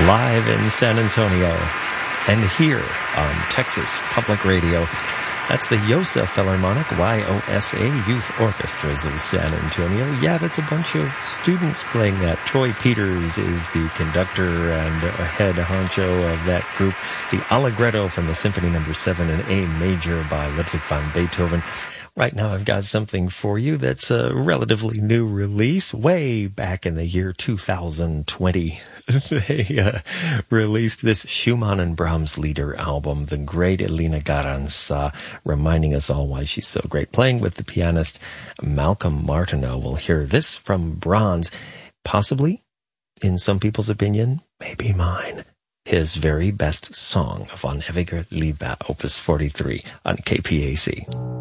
live in San Antonio and here on Texas Public Radio. That's the YOSA Philharmonic, YOSA Youth Orchestras of San Antonio. Yeah, that's a bunch of students playing that. Troy Peters is the conductor and head honcho of that group. The Allegretto from the Symphony No. 7 in A major by Ludwig van Beethoven. Right now I've got something for you that's a relatively new release. Way back in the year 2020, they released this Schumann and Brahms Lieder album, the great Elena Garance, reminding us all why she's so great. Playing with the pianist Malcolm Martineau. We'll hear this from Brahms, possibly, in some people's opinion, maybe mine, his very best song, Von Ewiger Liebe, Opus 43 on KPAC.